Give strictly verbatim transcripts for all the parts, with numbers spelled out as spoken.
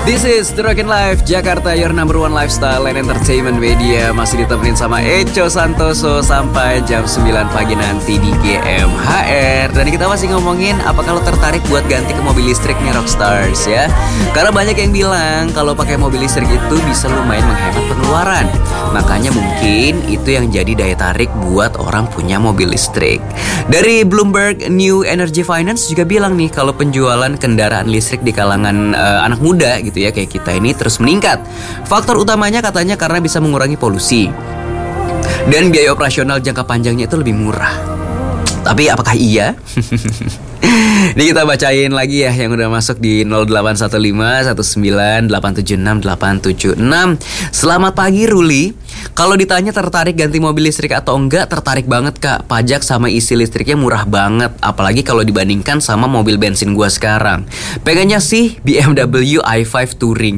This is The Rockin' Life Jakarta, your number one lifestyle and entertainment media. Masih ditemenin sama Echo Santoso sampai jam sembilan pagi nanti di G M H R. Dan kita masih ngomongin apakah lo tertarik buat ganti ke mobil listrik nih Rockstars ya. Karena banyak yang bilang kalau pakai mobil listrik itu bisa lumayan menghemat pengeluaran. Makanya mungkin itu yang jadi daya tarik buat orang punya mobil listrik. Dari Bloomberg New Energy Finance juga bilang nih kalau penjualan kendaraan listrik di kalangan uh, anak muda gitu ya kayak kita ini terus meningkat. Faktor utamanya katanya karena bisa mengurangi polusi dan biaya operasional jangka panjangnya itu lebih murah. Tapi apakah iya? Ini kita bacain lagi ya yang udah masuk di nol delapan satu lima satu sembilan delapan tujuh enam delapan tujuh enam. Selamat pagi Ruli. Kalau ditanya tertarik ganti mobil listrik atau enggak, tertarik banget kak. Pajak sama isi listriknya murah banget. Apalagi kalau dibandingkan sama mobil bensin gua sekarang. Pengennya sih B M W i lima Touring.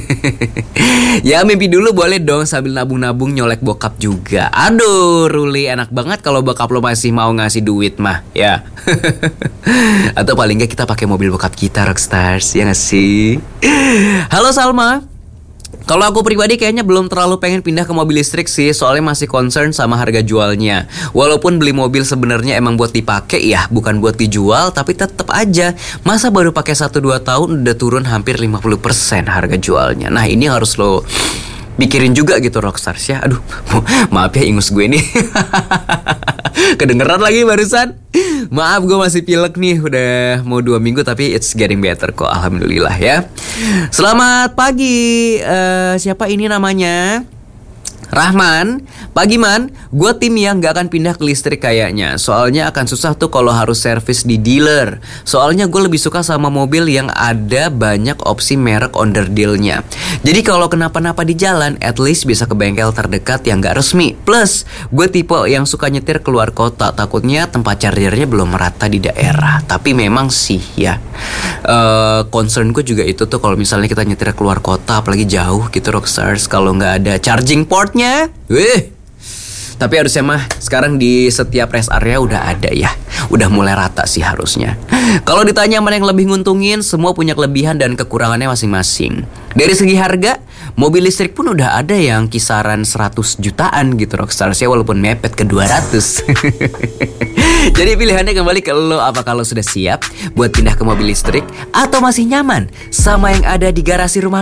Ya mimpi dulu boleh dong sambil nabung-nabung nyolek bokap juga. Aduh Ruli, enak banget kalau bokap lo masih mau ngasih duit mah ya. Atau paling gak kita pakai mobil bokap kita Rockstars, ya gak sih? Halo Salma. Kalau aku pribadi kayaknya belum terlalu pengen pindah ke mobil listrik sih. Soalnya masih concern sama harga jualnya. Walaupun beli mobil sebenarnya emang buat dipakai ya, bukan buat dijual. Tapi tetap aja, masa baru pakai satu dua tahun udah turun hampir lima puluh persen harga jualnya. Nah ini harus lo pikirin juga gitu Rockstars ya. Aduh maaf ya ingus gue nih. Kedengeran lagi barusan. Maaf gue masih pilek nih. Udah mau dua minggu tapi it's getting better kok, alhamdulillah ya. Selamat pagi. uh, Siapa ini namanya? Rahman. Pagi man, gue tim yang gak akan pindah ke listrik kayaknya. Soalnya akan susah tuh kalau harus servis di dealer. Soalnya gue lebih suka sama mobil yang ada banyak opsi merek onderdilnya. Jadi kalau kenapa-napa di jalan, at least bisa ke bengkel terdekat yang gak resmi. Plus, gue tipe yang suka nyetir keluar kota. Takutnya tempat chargernya belum merata di daerah. Tapi memang sih ya, uh, concern gue juga itu tuh kalau misalnya kita nyetir keluar kota, apalagi jauh gitu Rockstars, kalau gak ada charging portnya. Wih. Tapi harusnya mah sekarang di setiap rest area udah ada ya. Udah mulai rata sih harusnya. Kalau ditanya mana yang lebih nguntungin, semua punya kelebihan dan kekurangannya masing-masing. Dari segi harga, mobil listrik pun udah ada yang kisaran seratus jutaan gitu Rockstars ya, walaupun mepet ke dua ratus. Jadi pilihannya kembali ke lo. Apakah lo sudah siap buat pindah ke mobil listrik atau masih nyaman sama yang ada di garasi rumah